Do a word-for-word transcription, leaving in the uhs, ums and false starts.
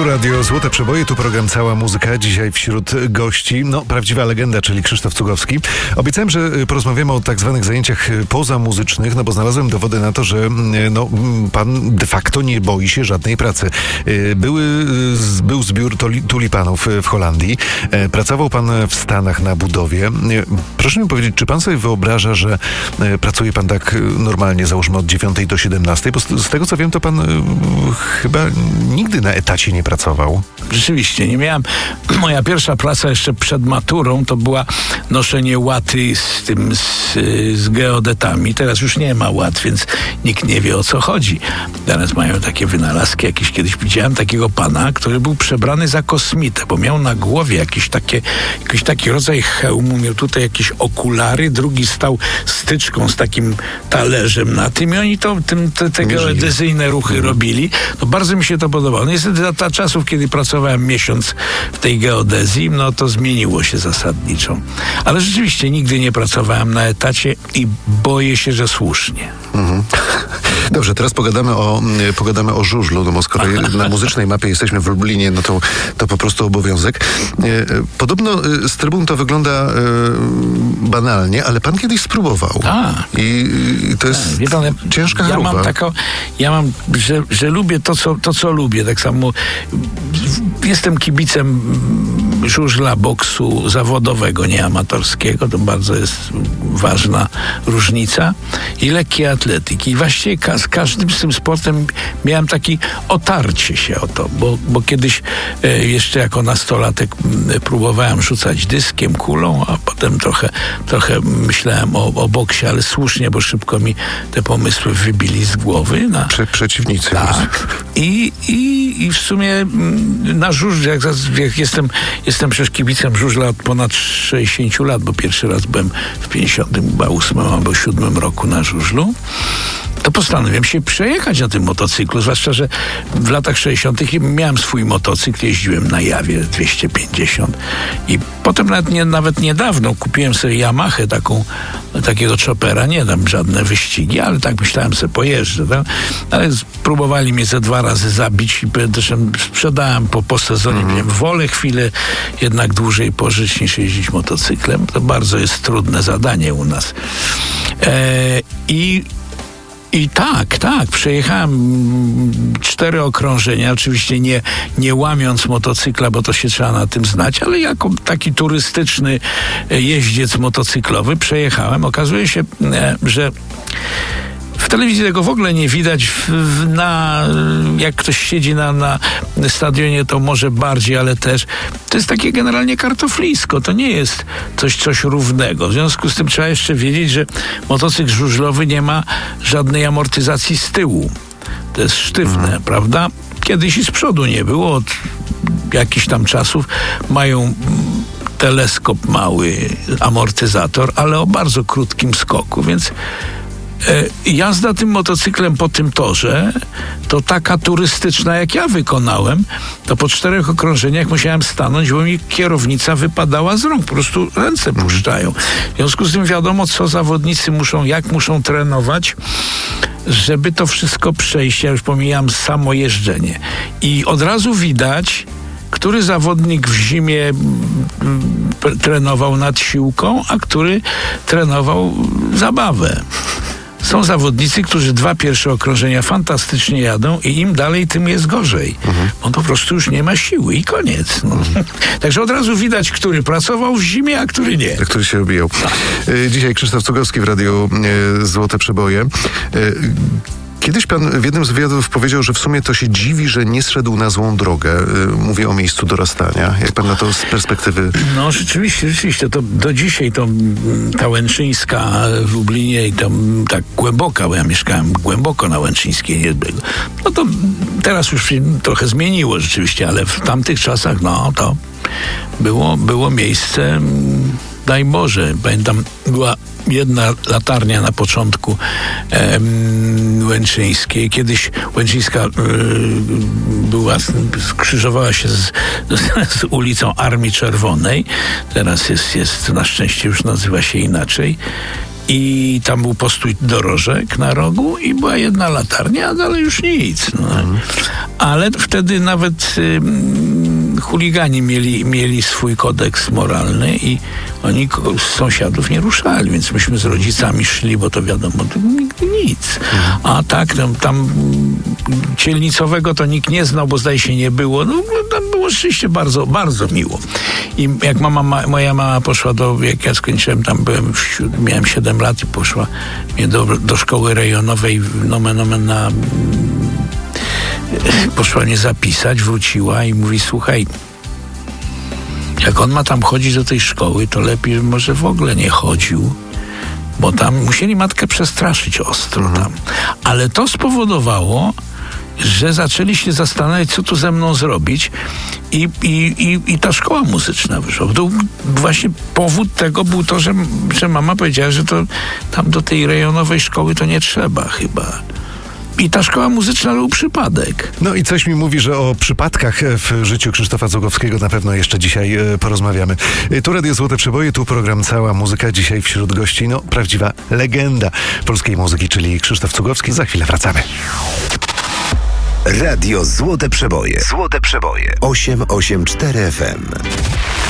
Tu Radio Złote Przeboje, tu program Cała Muzyka. Dzisiaj wśród gości, no prawdziwa legenda, czyli Krzysztof Cugowski. Obiecałem, że porozmawiamy o tak zwanych zajęciach pozamuzycznych, no bo znalazłem dowody na to, że no, pan de facto nie boi się żadnej pracy. Były, był zbiór tulipanów w Holandii. Pracował pan w Stanach na budowie. Proszę mi powiedzieć, czy pan sobie wyobraża, że pracuje pan tak normalnie, załóżmy od dziewiątej do siedemnastej? Bo z, z tego co wiem, to pan chyba nigdy na etacie nie pracował. Rzeczywiście, nie miałem. Moja pierwsza praca jeszcze przed maturą to była noszenie łaty z tym, z, z geodetami. Teraz już nie ma łat, więc nikt nie wie, o co chodzi. Teraz mają takie wynalazki. Jakiś kiedyś widziałem takiego pana, który był przebrany za kosmitę, bo miał na głowie jakiś, takie, jakiś taki rodzaj hełmu, miał tutaj jakieś okulary, drugi stał styczką z takim talerzem na tym i oni to, tym, te, te geodezyjne ruchy mhm. robili. No bardzo mi się to podobało. Niestety za ta czasów, kiedy pracowałem miesiąc w tej geodezji, no to zmieniło się zasadniczo. Ale rzeczywiście nigdy nie pracowałem na etacie i boję się, że słusznie. Mhm. Dobrze, teraz pogadamy o, pogadamy o żużlu, no bo skoro na muzycznej mapie jesteśmy w Lublinie, no to, to po prostu obowiązek. Podobno z trybun to wygląda banalnie, ale pan kiedyś spróbował. A. I, i to jest Wie pan, ciężka ja choroba. mam taką, ja mam, że, że lubię to co, to, co lubię. Tak samo jestem kibicem żużla, boksu zawodowego, nie amatorskiego. To bardzo jest ważna różnica. I lekkiej atletyki. I właściwie ka- z każdym z tym sportem miałem takie otarcie się o to, bo, bo kiedyś e, jeszcze jako nastolatek m, próbowałem rzucać dyskiem, kulą, a potem trochę, trochę myślałem o, o boksie, ale słusznie, bo szybko mi te pomysły wybili z głowy. Na, Prze- przeciwnicy. tak. I, i, I w sumie m, na żużlu, jak, jak jestem, jestem przecież kibicem żużla od ponad sześćdziesięciu lat, bo pierwszy raz byłem w pięćdziesiątym ósmym albo siódmym roku na żużlu, to postanowiłem się przejechać na tym motocyklu, zwłaszcza, że w latach sześćdziesiątych miałem swój motocykl, jeździłem na Jawie dwieście pięćdziesiąt i potem nawet, nie, nawet niedawno kupiłem sobie Yamahę, taką, takiego choppera, nie dam żadne wyścigi, ale tak myślałem sobie, pojeżdżę, tak? Ale próbowali mnie ze dwa razy zabić i sprzedałem po, po sezonie, mm. wiem, wolę chwilę jednak dłużej pożyć niż jeździć motocyklem. To bardzo jest trudne zadanie u nas. E, I I tak, tak, przejechałem cztery okrążenia, oczywiście nie, nie łamiąc motocykla, bo to się trzeba na tym znać, ale jako taki turystyczny jeździec motocyklowy przejechałem. Okazuje się, że w telewizji tego w ogóle nie widać. Na, jak ktoś siedzi na, na stadionie, to może bardziej, ale też to jest takie generalnie kartoflisko. To nie jest coś, coś równego. W związku z tym trzeba jeszcze wiedzieć, że motocykl żużlowy nie ma żadnej amortyzacji z tyłu. To jest sztywne, mhm. prawda? Kiedyś i z przodu nie było. Od jakichś tam czasów mają teleskop mały, amortyzator, ale o bardzo krótkim skoku, więc jazda tym motocyklem po tym torze to taka turystyczna, jak ja wykonałem, to po czterech okrążeniach musiałem stanąć, bo mi kierownica wypadała z rąk, po prostu ręce puszczają. W związku z tym wiadomo, co zawodnicy muszą, jak muszą trenować, żeby to wszystko przejść. Ja już pomijam samo jeżdżenie. I od razu widać, który zawodnik w zimie p- trenował nad siłką, a który trenował zabawę. Są zawodnicy, którzy dwa pierwsze okrążenia fantastycznie jadą i im dalej, tym jest gorzej. Mhm. On po prostu już nie ma siły i koniec. No. Mhm. Także od razu widać, który pracował w zimie, a który nie. Który się obijał. Dzisiaj Krzysztof Cugowski w Radiu Złote Przeboje. Kiedyś pan w jednym z wywiadów powiedział, że w sumie to się dziwi, że nie zszedł na złą drogę. Mówię o miejscu dorastania. Jak pan na to z perspektywy... No rzeczywiście, rzeczywiście. To do dzisiaj to ta Łęczyńska w Lublinie i tam tak głęboka, bo ja mieszkałem głęboko na Łęczyńskiej. No to teraz już się trochę zmieniło rzeczywiście, ale w tamtych czasach, no to było, było miejsce, daj Boże. Pamiętam, była jedna latarnia na początku em, Łęczyńskiej. Kiedyś Łęczyńska y, była, skrzyżowała się z, z ulicą Armii Czerwonej. Teraz jest, jest, na szczęście już nazywa się inaczej. I tam był postój dorożek na rogu i była jedna latarnia, ale już nic. No. Mhm. ale wtedy nawet y, chuligani mieli, mieli swój kodeks moralny i oni ko- z sąsiadów nie ruszali, więc myśmy z rodzicami szli, bo to wiadomo, to nigdy nic. A tak, tam, tam Cielnicowego to nikt nie znał, bo zdaje się nie było. No, tam było rzeczywiście bardzo, bardzo miło. I jak mama, ma, moja mama poszła do, jak ja skończyłem, tam byłem, miałem siedem lat i poszła mnie do, do szkoły rejonowej, nomen omen na poszła mnie zapisać, wróciła i mówi, słuchaj, jak on ma tam chodzić do tej szkoły, to lepiej może w ogóle nie chodził, bo tam musieli matkę przestraszyć ostro tam. Ale to spowodowało, że zaczęli się zastanawiać, co tu ze mną zrobić i, i, i, i ta szkoła muzyczna wyszła. To właśnie powód tego był to, że, że mama powiedziała, że to tam do tej rejonowej szkoły to nie trzeba chyba. I ta szkoła muzyczna był przypadek. No i coś mi mówi, że o przypadkach w życiu Krzysztofa Cugowskiego na pewno jeszcze dzisiaj e, porozmawiamy. E, tu Radio Złote Przeboje, tu program Cała Muzyka. Dzisiaj wśród gości, no, prawdziwa legenda polskiej muzyki, czyli Krzysztof Cugowski. Za chwilę wracamy. Radio Złote Przeboje. Złote Przeboje. osiem osiem cztery F M.